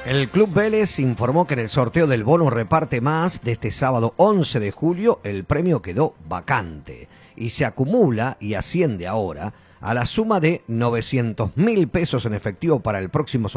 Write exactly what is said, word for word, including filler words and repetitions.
El Club Vélez informó que en el sorteo del bono reparte más de este sábado once de julio el premio quedó vacante y se acumula y asciende ahora a la suma de novecientos mil pesos en efectivo para el próximo sorteo.